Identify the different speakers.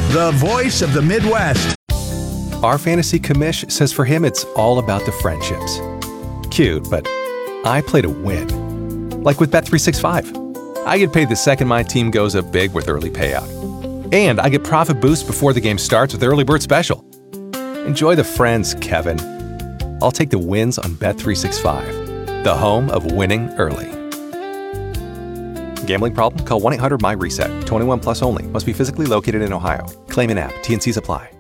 Speaker 1: the voice of the Midwest.
Speaker 2: Our fantasy commish says for him it's all about the friendships. Cute, but I play to win. Like with Bet365. I get paid the second my team goes up big with early payout. And I get profit boost before the game starts with Early Bird Special. Enjoy the friends, Kevin. I'll take the wins on Bet365, the home of winning early. Gambling problem? Call 1-800-MY-RESET. 21 plus only. Must be physically located in Ohio. Claim in app. T&Cs apply.